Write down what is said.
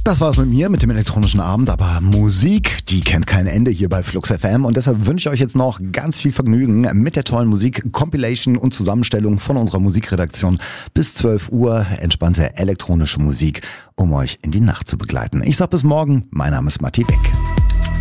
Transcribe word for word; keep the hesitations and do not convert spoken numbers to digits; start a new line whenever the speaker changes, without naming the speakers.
Das war's mit mir, mit dem elektronischen Abend, aber Musik, die kennt kein Ende hier bei Flux F M und deshalb wünsche ich euch jetzt noch ganz viel Vergnügen mit der tollen Musik, Compilation und Zusammenstellung von unserer Musikredaktion. Bis zwölf Uhr entspannte elektronische Musik, um euch in die Nacht zu begleiten. Ich sag bis morgen, mein Name ist Matti Beck.